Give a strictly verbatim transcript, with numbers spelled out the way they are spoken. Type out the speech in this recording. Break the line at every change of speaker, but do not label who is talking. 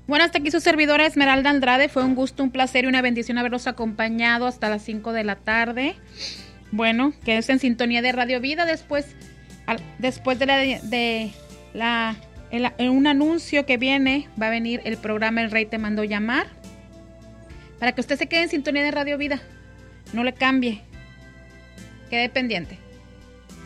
Bueno, hasta aquí su servidora Esmeralda Andrade. Fue un gusto, un placer y una bendición haberlos acompañado hasta las cinco de la tarde. Bueno, quédense en sintonía de Radio Vida. Después, al, después de la, de la el, en un anuncio que viene, va a venir el programa El Rey Te Mandó Llamar. Para que usted se quede en sintonía de Radio Vida. No le cambie. Quede pendiente.